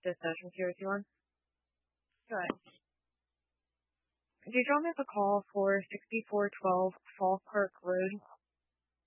this session here with you on. Good. Did y'all make a call for 6412 Fall Park Road